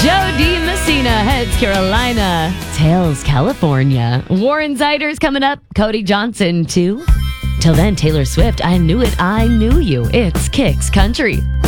Joe D. Messina heads Carolina. Tails, California. Warren Ziders coming up. Cody Johnson, too. Till then, Taylor Swift, I Knew It, I Knew You. It's Kicks Country.